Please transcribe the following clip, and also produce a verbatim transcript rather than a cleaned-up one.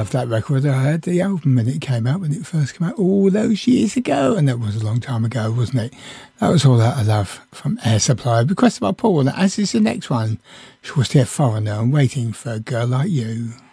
love that record. I heard the album when it came out, when it first came out, all those years ago. And that was a long time ago, wasn't it? That was All That I Love from Air Supply, requested by Paul. As is the next one, Schwartz Foreigner, I'm waiting for a girl like you.